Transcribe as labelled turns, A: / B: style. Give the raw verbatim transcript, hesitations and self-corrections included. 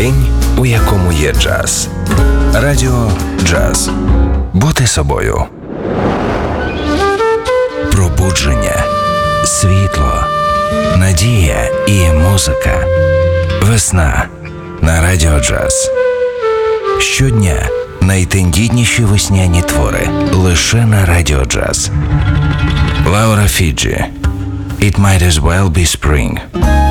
A: День, у якому є джаз. Радіо Джаз. Бути собою. Пробудження, світло, надія і музика. Весна на Радіо Джаз. Щодня найтендітніші весняні твори лише на Радіо Джаз. Лаура Фіджі. It might as well be spring.